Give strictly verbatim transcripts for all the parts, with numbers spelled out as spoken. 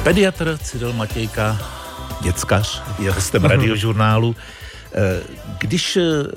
Pediatr Cyril Matějka, děckař, je hostem Radiožurnálu. Když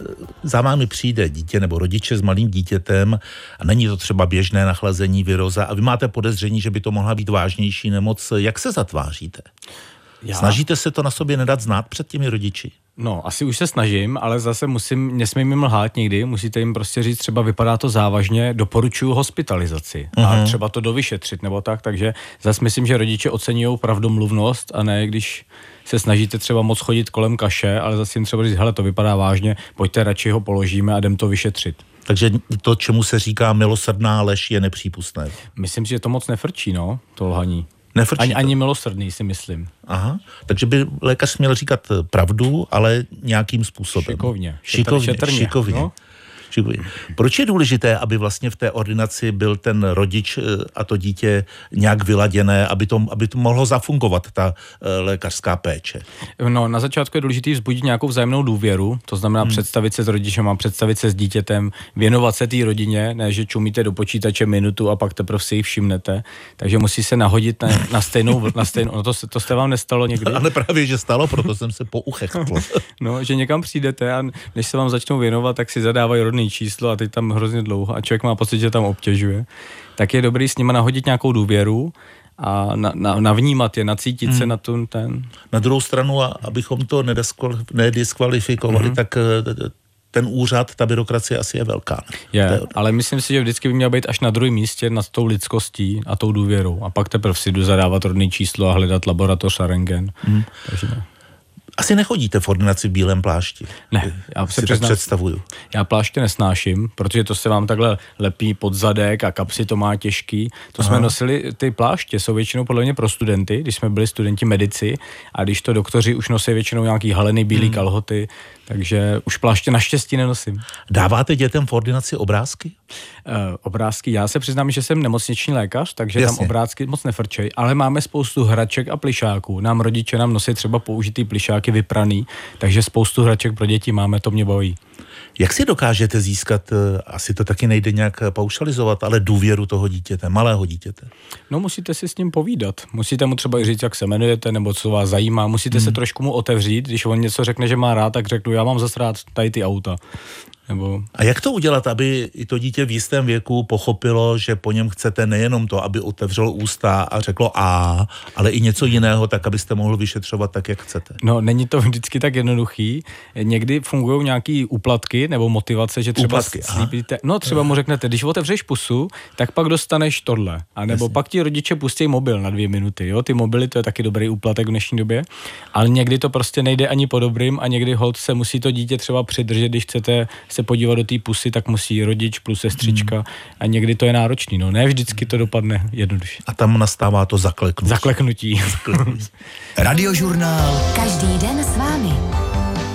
za vámi přijde dítě nebo rodiče s malým dítětem a není to třeba běžné nachlazení viróza a vy máte podezření, že by to mohla být vážnější nemoc, jak se zatváříte? Já? Snažíte se to na sobě nedat znát před těmi rodiči? No, asi už se snažím, ale zase musím, nesmím jim lhát nikdy, musíte jim prostě říct, třeba vypadá to závažně, doporučuju hospitalizaci uh-huh. a třeba to dovyšetřit nebo tak, takže zase myslím, že rodiče oceňují pravdomluvnost a ne, když se snažíte třeba moc chodit kolem kaše, ale zase jim třeba říct, hele, to vypadá vážně, pojďte radši ho položíme a jdem to vyšetřit. Takže to, čemu se říká milosrdná lež, je nepřípustné. Myslím si, že to moc nefrčí, no, to lhaní. Ani, ani milosrdný, si myslím. Aha, takže by lékař měl říkat pravdu, ale nějakým způsobem. Šikovně. Šikovně, šetrně, šikovně. No? šikovně. Proč je důležité, aby vlastně v té ordinaci byl ten rodič a to dítě nějak vyladěné, aby to, aby to mohlo zafungovat, ta lékařská péče? No, na začátku je důležité vzbudit nějakou vzájemnou důvěru, to znamená hmm. představit se s rodičem a představit se s dítětem, věnovat se té rodině, ne, že čumíte do počítače minutu a pak teprve si ji všimnete, takže musí se nahodit na, na stejnou, na stejnou, no to, to jste vám nestalo někdy? Ale právě, že stalo, proto jsem se pouchechtl. No, že někam přijdete a než se vám začnou věnovat, tak si zadávají rodný číslo a teď tam hrozně dlouho a člověk má pocit, že tam obtěžuje, tak je dobrý s nima nahodit nějakou důvěru a na, na, navnímat je, nacítit hmm. se na tu, ten... Na druhou stranu, a abychom to nediskvalifikovali, hmm. tak ten úřad, ta byrokracie asi je velká. Je, je, ale myslím si, že vždycky by měl být až na druhém místě nad tou lidskostí a tou důvěrou. A pak teprve si jdu zadávat rodné číslo a hledat laboratoř a rentgen. Hmm. Takže ne. Asi nechodíte v ordinaci v bílém plášti. Ne, já si tak představuju. Já pláště nesnáším, protože to se vám takhle lepí pod zadek a kapsy to má těžký. To Aha. jsme nosili, ty pláště jsou většinou podle mě pro studenty, když jsme byli studenti medici a když to doktoři už nosí většinou nějaký halený bílý hmm. kalhoty, takže už pláště naštěstí nenosím. Dáváte dětem v ordinaci obrázky? Uh, obrázky, já se přiznám, že jsem nemocniční lékař, takže Jasně. tam obrázky moc nefrčej, ale máme spoustu hraček a plišáků. Nám rodiče nám nosí třeba použitý plišáky vypraný, takže spoustu hraček pro děti máme, to mě baví. Jak si dokážete získat, asi to taky nejde nějak paušalizovat, ale důvěru toho dítěte, malého dítěte? No musíte si s ním povídat. Musíte mu třeba i říct, jak se jmenujete, nebo co vás zajímá. Musíte hmm. se trošku mu otevřít, když on něco řekne, že má rád, tak řeknu, já mám zase rád tady ty auta. Nebo... A jak to udělat, aby i to dítě v jistém věku pochopilo, že po něm chcete nejenom to, aby otevřelo ústa a řeklo a, ale i něco jiného, tak abyste mohl vyšetřovat tak, jak chcete? No, není to vždycky tak jednoduchý. Někdy fungují nějaký úplatky nebo motivace, že třeba úplatky, slíbíte, no třeba mu řeknete, když otevřeš pusu, tak pak dostaneš tohle. A nebo Jasně. pak ti rodiče pustí mobil na dvě minuty, jo? Ty mobily, to je taky dobrý úplatek v dnešní době, ale někdy to prostě nejde ani po dobrým a někdy holt se musí to dítě třeba přidržet, když chcete se podívat do té pusy, tak musí rodič plus sestřička hmm. a někdy to je náročný, no ne vždycky to dopadne jednoduše. A tam nastává to zakleknutí. Zakleknutí. Radiožurnál. Každý den s vámi.